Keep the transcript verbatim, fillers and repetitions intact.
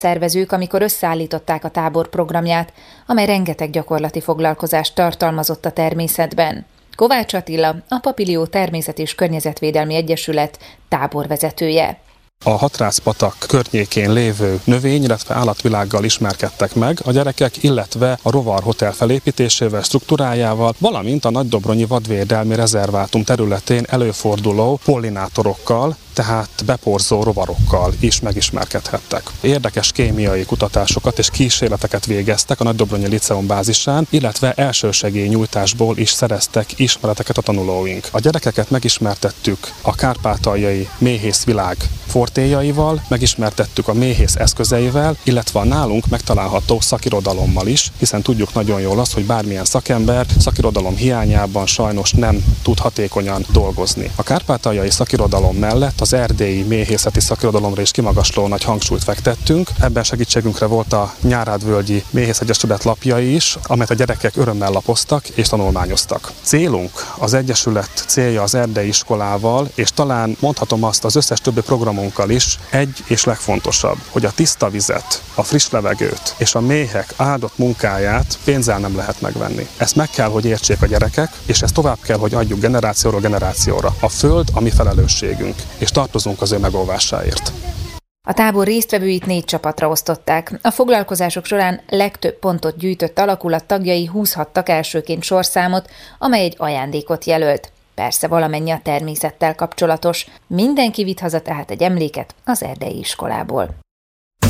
Szervezők, amikor összeállították a tábor programját, amely rengeteg gyakorlati foglalkozást tartalmazott a természetben. Kovács Attila, a Papilió Természet- és Környezetvédelmi Egyesület táborvezetője. A Hatrász-patak környékén lévő növény, illetve állatvilággal ismerkedtek meg a gyerekek, illetve a Rovar Hotel felépítésével, struktúrájával, valamint a Nagydobronyi Vadvédelmi Rezervátum területén előforduló pollinátorokkal, tehát beporzó rovarokkal is megismerkedhettek. Érdekes kémiai kutatásokat és kísérleteket végeztek a Nagydobronyi Liceum bázisán, illetve elsősegélynyújtásból is szereztek ismereteket a tanulóink. A gyerekeket megismertettük a kárpátaljai méhészvilág fortéjaival, megismertettük a méhész eszközeivel, illetve a nálunk megtalálható szakirodalommal is, hiszen tudjuk nagyon jól azt, hogy bármilyen szakember szakirodalom hiányában sajnos nem tud hatékonyan dolgozni. A kárpátaljai szakirodalom mellett az erdélyi méhészeti szakirodalomra is kimagasló nagy hangsúlyt fektettünk. Ebben segítségünkre volt a Nyárádvölgyi Méhészegyesület lapjai is, amelyet a gyerekek örömmel lapoztak és tanulmányoztak. Célunk, az Egyesület célja az erdei iskolával, és talán mondhatom azt az összes többi programunkkal is, egy és legfontosabb, hogy a tiszta vizet, a friss levegőt és a méhek áldott munkáját pénzzel nem lehet megvenni. Ezt meg kell, hogy értsék a gyerekek, és ezt tovább kell, hogy adjuk generációról generációra. A föld a mi felelősségünk, és tartozunk az ő megóvásáért. A tábor résztvevőit négy csapatra osztották. A foglalkozások során legtöbb pontot gyűjtött alakulat tagjai húzhattak elsőként sorszámot, amely egy ajándékot jelölt. Persze valamennyi a természettel kapcsolatos. Mindenki vitt haza tehát egy emléket az erdei iskolából.